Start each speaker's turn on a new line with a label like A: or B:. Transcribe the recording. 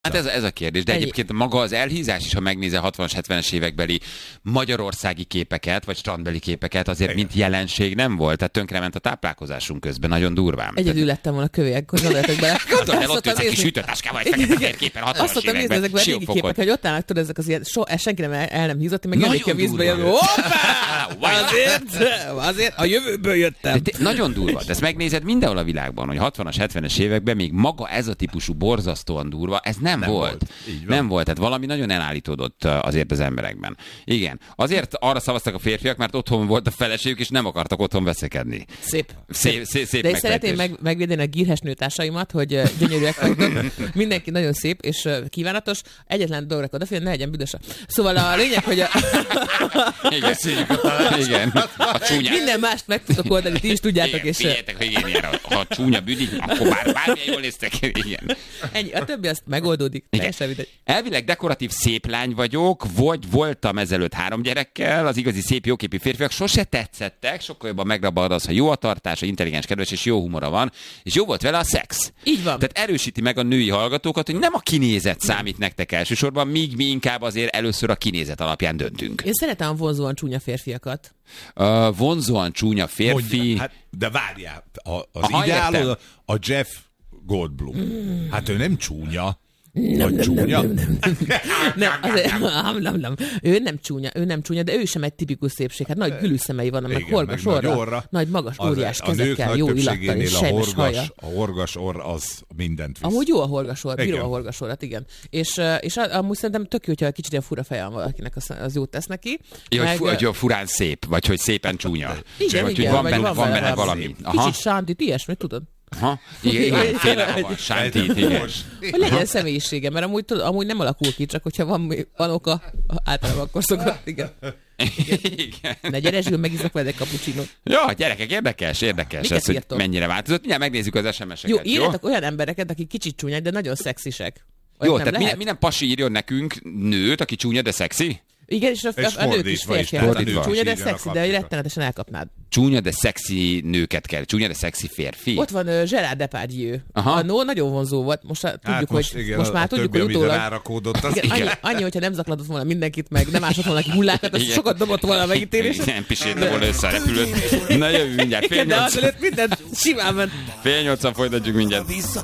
A: Hát ez a kérdés, de egyébként maga az elhízás is, ha megnézel 60-as, 70-es évekbeli magyarországi képeket, vagy strandbeli képeket, azért mint jelenség nem volt, tehát tönkrement a táplálkozásunk közben, nagyon durván.
B: Egyedül lettem volna kövélyek, hogy gondoljatok bele.
A: Gondolj el, ott ülsz a kis ütőtáskával, egy fekete képen 60-as években.
B: Azt szoktam nézni ezekben a régi képek, hogy ott állnak, tudod, ezek az ilyen, senki nem el nem hízott, meg jönnék a vízbe, jön, hoppá! Azért a jövőből jöttem.
A: Nagyon durva, de ezt megnézed mindenhol a világban, hogy 60-as, 70-es években még maga ez a típusú borzasztóan durva, ez nem volt. Nem volt, tehát valami nagyon elállítódott azért az emberekben. Igen. Azért arra szavaztak a férfiak, mert otthon volt a feleségük, és nem akartak otthon veszekedni.
B: Szép
A: De
B: én szeretném megvédeni a gírhes nőtársaimat, hogy gyönyörűek vagytok. Mindenki nagyon szép és kívánatos. Egyetlen dolgokra odafigyelni, ne legyen büdös. Szóval a lényeg, hogy
A: Igen. A csúnya.
B: Minden mást meg tudok oldani, ti is tudjátok.
A: Igen, figyeljetek, hogy én ilyenre, ha a csúnya büdi, akkor bármilyen jól néztek. Igen.
B: Ennyi, a többi azt megoldódik.
A: Elvileg dekoratív szép lány vagyok, vagy voltam ezelőtt 3 gyerekkel, az igazi szép jóképű férfiak sose tetszettek, sokkal jobban megrabad az, ha jó a tartása, intelligens, kedves és jó humora van, és jó volt vele a szex.
B: Így van.
A: Tehát erősíti meg a női hallgatókat, hogy nem a kinézet számít nektek elsősorban, míg mi inkább azért először a kinézet alapján döntünk.
B: Én szeretem a vonzóan csúnya férfiakat.
A: Vonzóan csúnya férfi.
C: Mondja, hát, de várjál, az ideál a Jeff Goldblum. Hát ő nem csúnya.
B: Nem. Ő nem csúnya, de ő sem egy tipikus szépség. Hát nagy gülűszemei vannak, meg horgas orra, nagy magas óriás kezekkel, jó illattal és sejmes haja.
C: A horgas orr az mindent visz.
B: Amúgy jó a horgas orr, bírom a horgas orrat, igen. És amúgy szerintem tök jó, hogyha kicsit ilyen fura feje van valakinek, az jót tesz neki.
A: Hogy furán szép, vagy hogy szépen csúnya.
B: Igen,
A: van benne valami.
B: Kicsit sántit, ilyesmi, tudod?
A: Aha, igen, félrehavar, sántít, igen.
B: Hogy legyen személyisége, mert amúgy nem alakul ki, csak hogyha van oka, általában akkor szokott, igen. Ne gyere, Zsül, megizzak veled egy cappuccinót.
A: Ja, gyerekek, érdekes ez, hogy mennyire változott. Mindjárt megnézzük az SMS-eket.
B: Jó, írjatok olyan embereket, akik kicsit csúnyák, de nagyon szexisek.
A: Jó, tehát minden pasi írjon nekünk nőt, aki csúnya, de szexi?
B: Igen, és a nők is férfiak. Csúnya, de szexi, de rettenetesen elkapnád.
A: Csúnya, de szexi nőket kell. Csúnya, de szexi férfi.
B: Ott van Gerard Depardieu. Annó nagyon vonzó volt. Most már tudjuk, hogy utólag... Annyi, hogyha nem zaklatott volna mindenkit meg, nem ásott volna neki hullákat, az sokat dobott volna a megítélés.
A: Nem pisírta volna össze a repülőt. Na jövő mindjárt.
B: De azelőtt mindent simán ment.
A: 7:30 folytatjuk mindjárt.